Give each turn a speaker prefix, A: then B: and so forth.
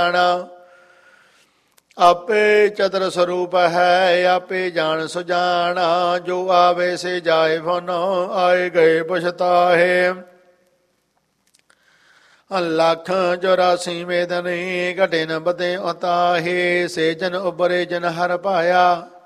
A: ਆਪੇ ਚਤੁਰ ਸਰੂਪ ਹੈ ਆਪੇ ਜਾਣ ਸੁਜਾਣਾ। ਜੋ ਆਵੇ ਸੇ ਜਾਏ ਫਨ ਆਏ ਗਏ ਪਛਤਾਹੇ। ਲੱਖ 84 ਮੇਦਨੀ ਘਟੇ ਨ ਬਦੇ ਉਤਾਹੇ। ਸੇ ਜਨ ਉਬਰੇ ਜਨ ਹਰ ਪਾਇਆ